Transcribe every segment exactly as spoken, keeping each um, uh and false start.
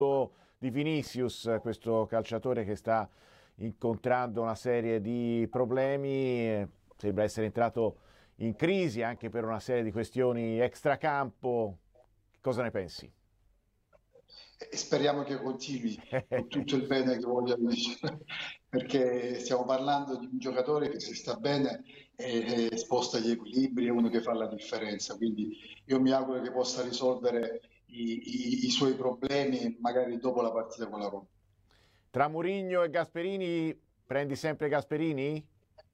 di Vinicius, questo calciatore che sta incontrando una serie di problemi, sembra essere entrato in crisi anche per una serie di questioni extracampo. Cosa ne pensi? E speriamo che continui con tutto il bene che voglio dire, perché stiamo parlando di un giocatore che se sta bene e, e sposta gli equilibri, è uno che fa la differenza, quindi io mi auguro che possa risolvere i, i- i suoi problemi magari dopo la partita con la Roma. Tra Mourinho e Gasperini, prendi sempre Gasperini?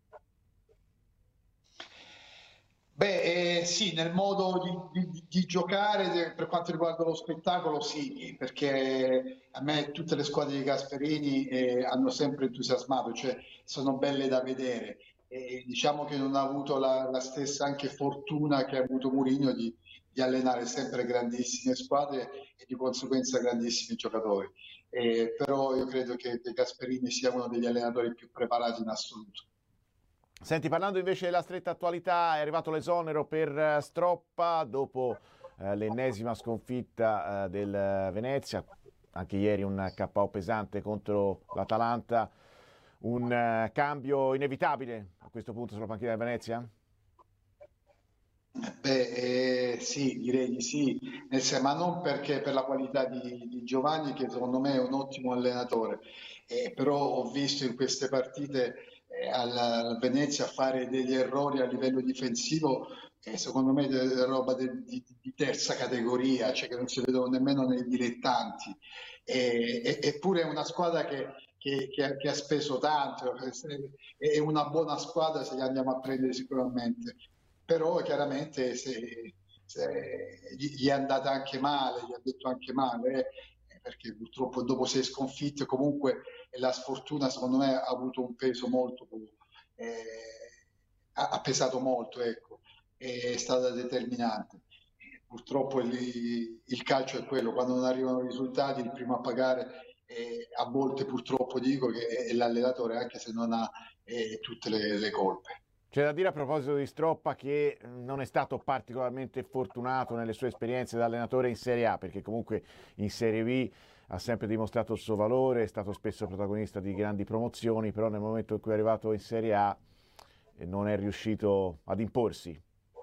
Beh, eh, sì, nel modo di, di- di giocare de- per quanto riguarda lo spettacolo, sì, perché a me tutte le squadre di Gasperini eh, hanno sempre entusiasmato, cioè sono belle da vedere. E diciamo che non ha avuto la, la stessa anche fortuna che ha avuto Mourinho di, di allenare sempre grandissime squadre e di conseguenza grandissimi giocatori. Eh, però io credo che, che Gasperini sia uno degli allenatori più preparati in assoluto. Senti, parlando invece della stretta attualità, è arrivato l'esonero per eh, Stroppa dopo eh, l'ennesima sconfitta eh, del Venezia, anche ieri un K O pesante contro l'Atalanta, un eh, cambio inevitabile a questo punto sulla panchina del Venezia? Beh, eh, sì, direi di sì, nel sen- ma non perché per la qualità di, di Giovanni, che secondo me è un ottimo allenatore, eh, però ho visto in queste partite eh, al, al Venezia fare degli errori a livello difensivo, eh, secondo me è roba de- di, di terza categoria, cioè che non si vedono nemmeno nei dilettanti. Eh, e- eppure è una squadra che, che- che ha, che ha speso tanto, è una buona squadra se li andiamo a prendere sicuramente, però chiaramente se, se gli, gli è andata anche male, gli ha detto anche male, eh, perché purtroppo dopo sei sconfitte comunque la sfortuna secondo me ha avuto un peso molto, eh, ha, ha pesato molto, ecco, è stata determinante. Purtroppo il, il calcio è quello, quando non arrivano i risultati il primo a pagare eh, a volte purtroppo dico che è l'allenatore, anche se non ha eh, tutte le, le colpe. C'è da dire a proposito di Stroppa che non è stato particolarmente fortunato nelle sue esperienze da allenatore in Serie A, perché comunque in Serie B ha sempre dimostrato il suo valore, è stato spesso protagonista di grandi promozioni, però nel momento in cui è arrivato in Serie A eh, non è riuscito ad imporsi.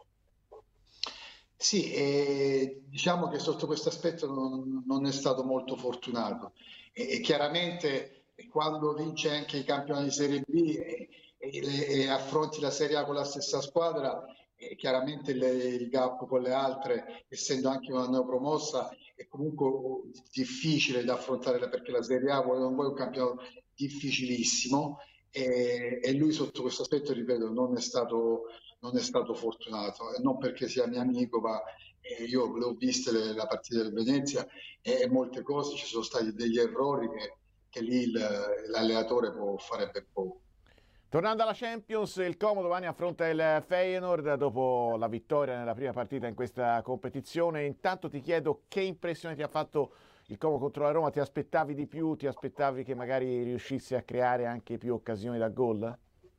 Sì, e diciamo che sotto questo aspetto non, non è stato molto fortunato. E, e chiaramente eh, quando vince anche i campioni di Serie B e, e- e affronti la Serie A con la stessa squadra, eh, chiaramente il, il gap con le altre, essendo anche una neopromossa, è comunque oh, difficile da affrontare perché la Serie A vuole non vuole un campionato difficilissimo e, e lui sotto questo aspetto, ripeto, non è stato non è stato fortunato, e non perché sia mio amico, ma eh, io le ho viste le- la partita del Venezia e, e molte cose, ci sono stati degli errori che, che lì il- l'allenatore può fare ben poco. Tornando alla Champions, il Como domani affronta il Feyenoord dopo la vittoria nella prima partita in questa competizione. Intanto ti chiedo che impressione ti ha fatto il Como contro la Roma? Ti aspettavi di più? Ti aspettavi che magari riuscisse a creare anche più occasioni da gol?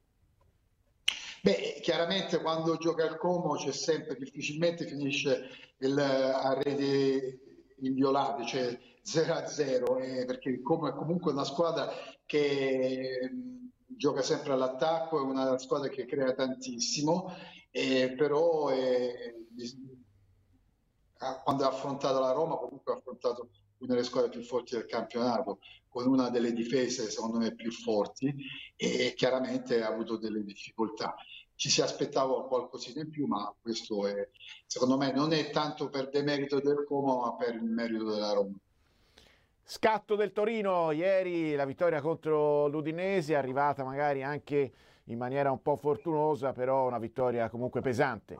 Beh, chiaramente quando gioca al Como c'è sempre, difficilmente finisce il, a reti inviolate, cioè zero a zero, eh, perché il Como è comunque una squadra che mh, gioca sempre all'attacco, è una squadra che crea tantissimo, eh, però eh, bis- ha- quando ha affrontato la Roma comunque ha affrontato una delle squadre più forti del campionato, con una delle difese secondo me più forti e chiaramente ha avuto delle difficoltà. Ci si aspettava qualcosina in più, ma questo è, secondo me non è tanto per demerito del Como, ma per il merito della Roma. Scatto del Torino, ieri la vittoria contro l'Udinese, arrivata magari anche in maniera un po' fortunosa, però una vittoria comunque pesante.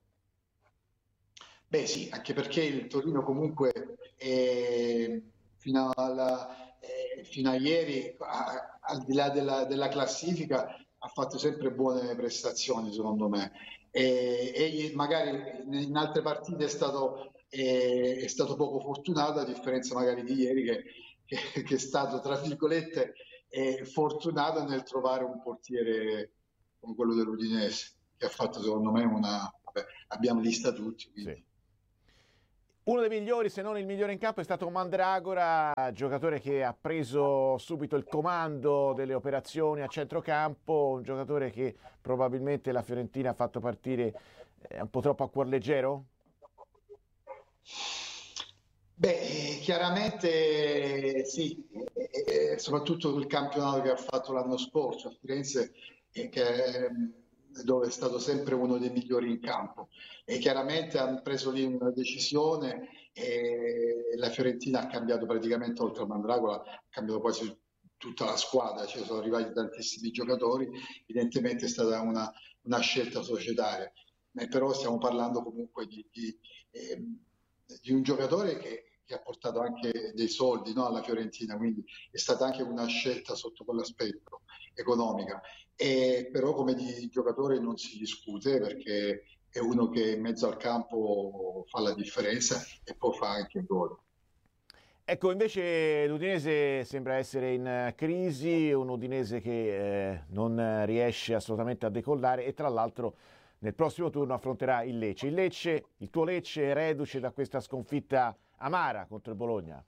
Beh sì, anche perché il Torino comunque eh, fino, alla- eh, fino a ieri, a- al di là della, della classifica, ha fatto sempre buone prestazioni, secondo me. E, e magari in altre partite è stato, eh, è stato poco fortunato, a differenza magari di ieri, che, che- che è stato, tra virgolette, eh, fortunato nel trovare un portiere come quello dell'Udinese, che ha fatto, secondo me, una... Vabbè, abbiamo lista tutti, Sì. quindi. Uno dei migliori, se non il migliore in campo, è stato Mandragora, giocatore che ha preso subito il comando delle operazioni a centrocampo, un giocatore che probabilmente la Fiorentina ha fatto partire eh, un po' troppo a cuor leggero? Beh, chiaramente sì, e- e soprattutto il campionato che ha fatto l'anno scorso a Firenze, e che, dove è stato sempre uno dei migliori in campo. E chiaramente hanno preso lì una decisione e la Fiorentina ha cambiato praticamente, oltre a Mandragola, ha cambiato quasi tutta la squadra, cioè sono arrivati tantissimi giocatori, evidentemente è stata una, una scelta societaria. Eh, però stiamo parlando comunque di, di, ehm, di un giocatore che, che ha portato anche dei soldi, no, alla Fiorentina, quindi è stata anche una scelta sotto quell'aspetto economica. E però come di giocatore non si discute perché è uno che in mezzo al campo fa la differenza e poi fa anche il gol. Ecco, invece l'Udinese sembra essere in crisi, un Udinese che eh, non riesce assolutamente a decollare e tra l'altro nel prossimo turno affronterà il Lecce. Il Lecce, il tuo Lecce è reduce da questa sconfitta amara contro il Bologna.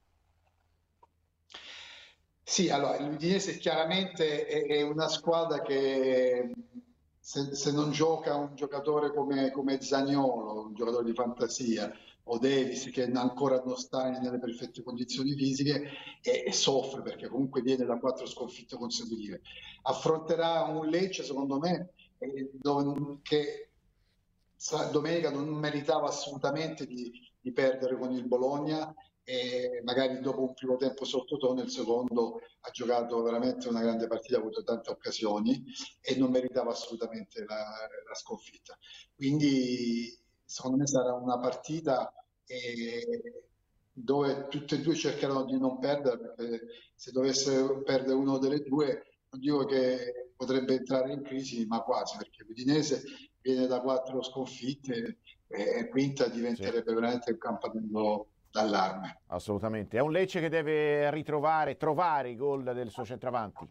Sì, allora l'Udinese chiaramente è, è una squadra che se, se non gioca un giocatore come, come Zaniolo, un giocatore di fantasia, o Davis che ancora non sta nelle perfette condizioni fisiche e, e soffre perché comunque viene da quattro sconfitte consecutive. Affronterà un Lecce, secondo me, eh, dove- che sa- domenica non meritava assolutamente di, di perdere con il Bologna e magari dopo un primo tempo sottotono, il secondo ha giocato veramente una grande partita, ha avuto tante occasioni e non meritava assolutamente la, la sconfitta. Quindi secondo me sarà una partita eh, dove tutte e due cercheranno di non perdere, perché se dovesse perdere uno delle due, non dico che potrebbe entrare in crisi, ma quasi, perché l'Udinese viene da quattro sconfitte e quinta Sì, diventerebbe veramente un campanello d'allarme. assolutamente. È un Lecce che deve ritrovare, trovare i gol del suo centravanti.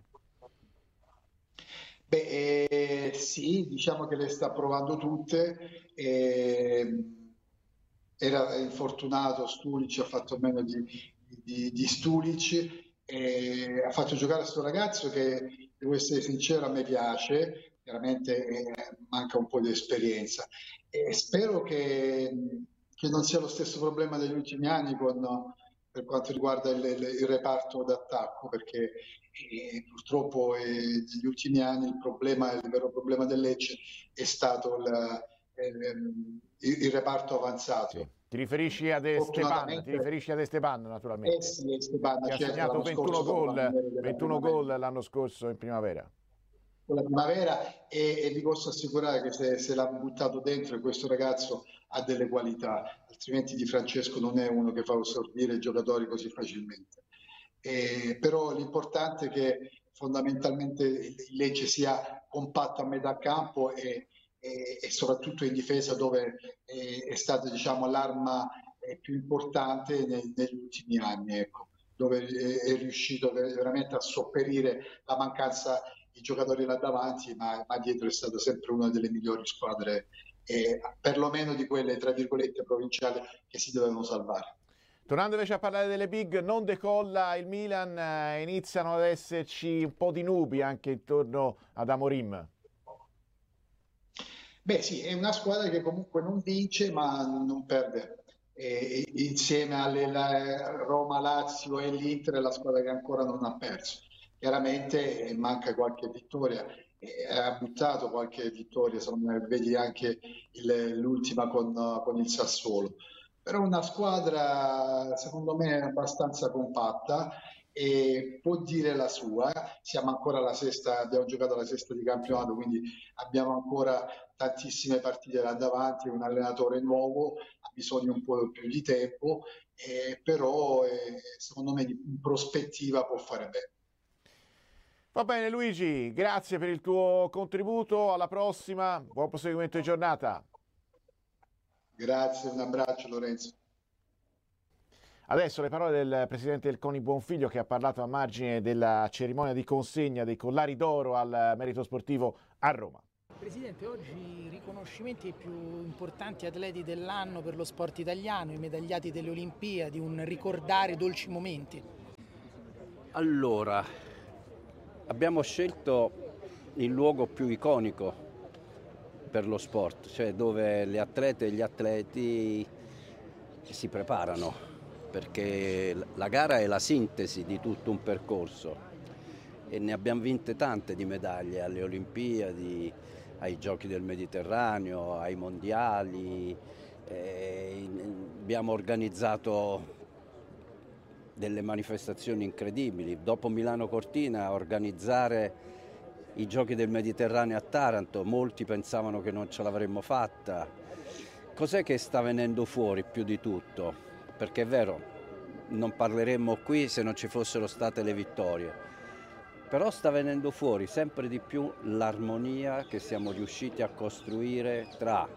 Beh, eh, sì, diciamo che le sta provando tutte. eh, Era infortunato Stulic, ha fatto meno di, di, di Stulic, e ha fatto giocare a questo ragazzo che, devo essere sincero, a me piace, chiaramente eh, manca un po' di esperienza. E spero che, che non sia lo stesso problema degli ultimi anni con, per quanto riguarda il, il- il reparto d'attacco, perché e purtroppo eh, negli ultimi anni il problema, il vero problema del Lecce è stato il, ehm, il, il reparto Sì. avanzato. Ti riferisci ad Esteban, ti Fortunatamente, riferisci ad Esteban eh naturalmente, sì, Esteban, che ha certo, segnato l'anno ventuno scorso dopo la gol, finale della ventuno primavera, gol l'anno scorso in primavera. con la primavera e, e vi posso assicurare che se, se l'ha buttato dentro questo ragazzo ha delle qualità, altrimenti Di Francesco non è uno che fa assorbire i giocatori così facilmente. Eh, però l'importante è che fondamentalmente il Lecce sia compatto a metà campo e, e, e soprattutto in difesa dove è, è stata diciamo, l'arma più importante nei, negli ultimi anni, ecco, dove è, è riuscito veramente a sopperire la mancanza di giocatori là davanti, ma, ma dietro è stata sempre una delle migliori squadre, eh, perlomeno di quelle tra virgolette provinciali che si dovevano salvare. Tornando invece a parlare delle big, non decolla il Milan, eh, iniziano ad esserci un po' di nubi anche intorno ad Amorim. Beh, sì, è una squadra che comunque non vince, ma non perde. E, insieme alle la, Roma, Lazio e l'Inter è la squadra che ancora non ha perso. Chiaramente eh, manca qualche vittoria, eh, ha buttato qualche vittoria, se non vedi anche il- l'ultima con, con il Sassuolo. Però una squadra, secondo me, abbastanza compatta e può dire la sua. Siamo ancora alla sesta, abbiamo giocato la sesta di Sì. campionato, quindi abbiamo ancora tantissime partite là davanti, un allenatore nuovo, ha bisogno un po' più di tempo, eh, però eh, secondo me in prospettiva può fare bene. Va bene Luigi, grazie per il tuo contributo, alla prossima, buon proseguimento di giornata. Grazie, un abbraccio Lorenzo. Adesso le parole del presidente del CONI Buonfiglio che ha parlato a margine della cerimonia di consegna dei collari d'oro al merito sportivo a Roma. Presidente, oggi i riconoscimenti ai più importanti atleti dell'anno per lo sport italiano, i medagliati delle Olimpiadi, un ricordare dolci momenti. Allora, abbiamo scelto il luogo più iconico per lo sport, cioè dove le atlete e gli atleti si preparano, perché la gara è la sintesi di tutto un percorso e ne abbiamo vinte tante di medaglie alle Olimpiadi, ai Giochi del Mediterraneo, ai Mondiali. Eh, abbiamo organizzato delle manifestazioni incredibili. Dopo Milano Cortina, organizzare i Giochi del Mediterraneo a Taranto, molti pensavano che non ce l'avremmo fatta. Cos'è che sta venendo fuori più di tutto? Perché è vero, non parleremmo qui se non ci fossero state le vittorie. Però sta venendo fuori sempre di più l'armonia che siamo riusciti a costruire tra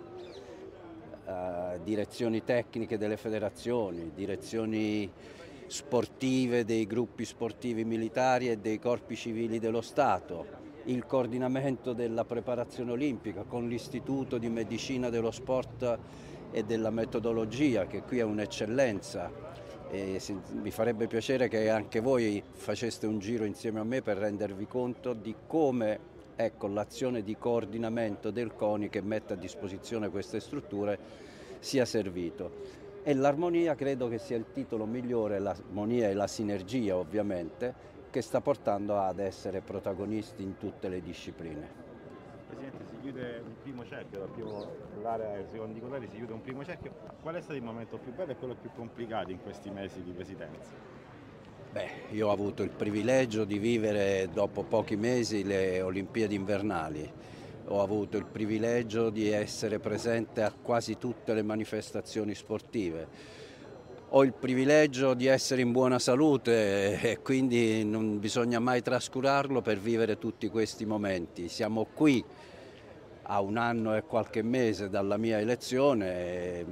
eh, direzioni tecniche delle federazioni, direzioni sportive dei gruppi sportivi militari e dei corpi civili dello Stato, il coordinamento della preparazione olimpica con l'Istituto di Medicina dello Sport e della Metodologia, che qui è un'eccellenza. E si, mi farebbe piacere che anche voi faceste un giro insieme a me per rendervi conto di come, ecco, l'azione di coordinamento del CONI che mette a disposizione queste strutture sia servito. E l'armonia credo che sia il titolo migliore, l'armonia e la sinergia ovviamente, che sta portando ad essere protagonisti in tutte le discipline. Presidente, si chiude un primo cerchio, dal primo l'area ai secondi colori si chiude un primo cerchio. Qual è stato il momento più bello e quello più complicato in questi mesi di presidenza? Beh, io ho avuto il privilegio di vivere dopo pochi mesi le Olimpiadi invernali. Ho avuto il privilegio di essere presente a quasi tutte le manifestazioni sportive. Ho il privilegio di essere in buona salute e quindi non bisogna mai trascurarlo per vivere tutti questi momenti. Siamo qui a un anno e qualche mese dalla mia elezione e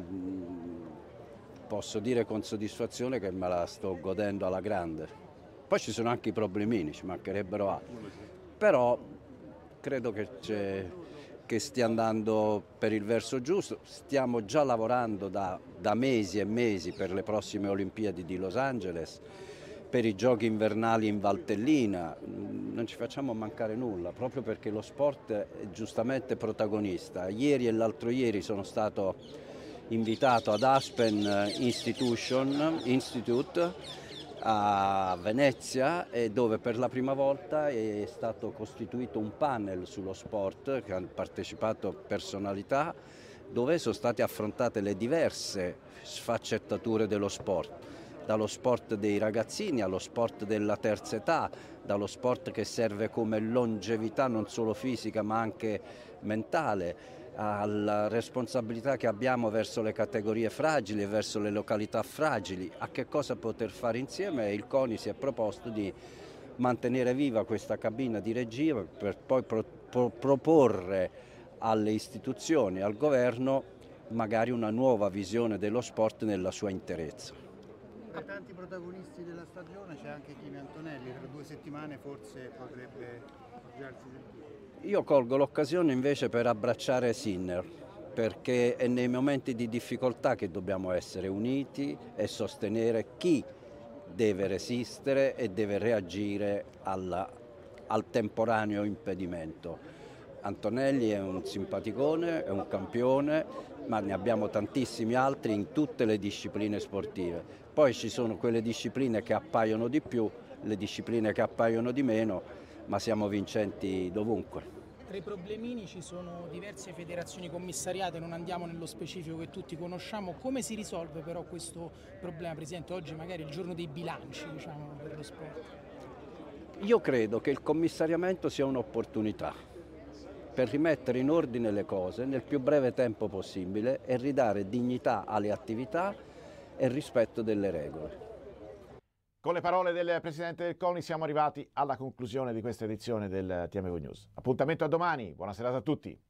posso dire con soddisfazione che me la sto godendo alla grande. Poi ci sono anche i problemini, ci mancherebbero altri, però credo che, c'è, che stia andando per il verso giusto. Stiamo già lavorando da, da mesi e mesi per le prossime Olimpiadi di Los Angeles, per i giochi invernali in Valtellina. Non ci facciamo mancare nulla, proprio perché lo sport è giustamente protagonista. Ieri e l'altro ieri sono stato invitato ad Aspen Institution, Institute a Venezia, e dove per la prima volta è stato costituito un panel sullo sport che hanno partecipato personalità, dove sono state affrontate le diverse sfaccettature dello sport, dallo sport dei ragazzini allo sport della terza età, dallo sport che serve come longevità non solo fisica ma anche mentale, alla responsabilità che abbiamo verso le categorie fragili e verso le località fragili, a che cosa poter fare insieme. E il CONI si è proposto di mantenere viva questa cabina di regia per poi pro- pro- proporre alle istituzioni, al governo, magari una nuova visione dello sport nella sua interezza. Tra tanti protagonisti della stagione c'è anche Kimi Antonelli, tra due settimane forse potrebbe appoggiarsi di più. Io colgo l'occasione invece per abbracciare Sinner, perché è nei momenti di difficoltà che dobbiamo essere uniti e sostenere chi deve resistere e deve reagire alla, al temporaneo impedimento. Antonelli è un simpaticone, è un campione, ma ne abbiamo tantissimi altri in tutte le discipline sportive. Poi ci sono quelle discipline che appaiono di più, le discipline che appaiono di meno, ma siamo vincenti dovunque. Tra i problemini ci sono diverse federazioni commissariate, non andiamo nello specifico che tutti conosciamo. Come si risolve però questo problema, Presidente? Oggi magari è il giorno dei bilanci, diciamo, per lo sport. Io credo che il commissariamento sia un'opportunità per rimettere in ordine le cose nel più breve tempo possibile e ridare dignità alle attività e rispetto delle regole. Con le parole del Presidente del CONI siamo arrivati alla conclusione di questa edizione del T M V News. Appuntamento a domani, buona serata a tutti.